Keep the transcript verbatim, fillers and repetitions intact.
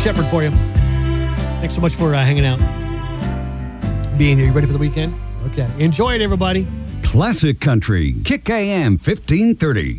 Shepard for you. Thanks so much for uh, hanging out, being here. You ready for the weekend? Okay. Enjoy it, everybody. Classic Country, Kick A M fifteen thirty.